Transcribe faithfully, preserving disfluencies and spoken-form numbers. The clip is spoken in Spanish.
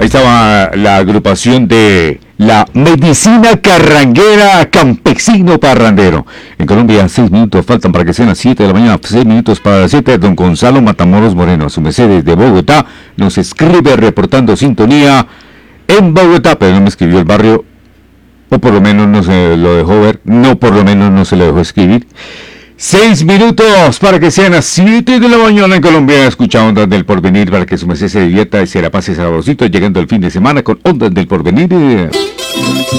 Ahí estaba la agrupación de la Medicina Carranguera Campesino Parrandero. En Colombia, seis minutos faltan para que sean las siete de la mañana, seis minutos para las siete. Don Gonzalo Matamoros Moreno, a su merced desde Bogotá, nos escribe reportando sintonía en Bogotá, pero no me escribió el barrio, o por lo menos no se lo dejó ver, no por lo menos no se lo dejó escribir. Seis minutos para que sean las siete de la mañana en Colombia. Escucha Ondas del Porvenir para que su merced se divierta y se la pase sabrosito, llegando el fin de semana con Ondas del Porvenir.